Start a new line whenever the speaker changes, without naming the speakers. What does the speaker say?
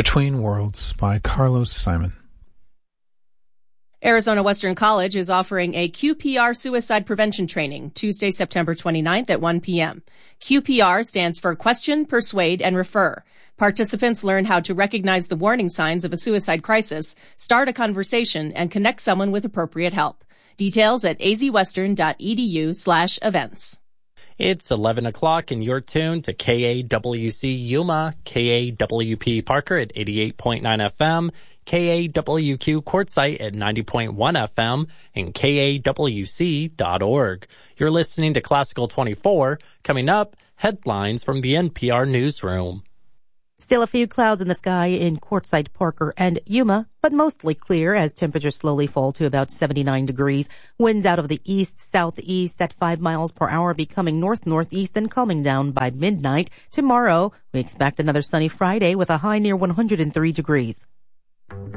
Between Worlds by Carlos Simon.
Arizona Western College is offering a QPR suicide prevention training Tuesday, September 29th at 1 p.m. QPR stands for Question, Persuade, and Refer. Participants learn how to recognize the warning signs of a suicide crisis, start a conversation, and connect someone with appropriate help. Details at azwestern.edu/events.
It's 11 o'clock and you're tuned to KAWC Yuma, KAWP Parker at 88.9 FM, KAWQ Quartzsite at 90.1 FM, and KAWC.org. You're listening to Classical 24. Coming up, headlines from the NPR Newsroom.
Still a few clouds in the sky in Quartzsite, Parker, and Yuma, but mostly clear as temperatures slowly fall to about 79 degrees. Winds out of the east-southeast at 5 miles per hour, becoming north-northeast and calming down by midnight. Tomorrow, we expect another sunny Friday with a high near 103 degrees.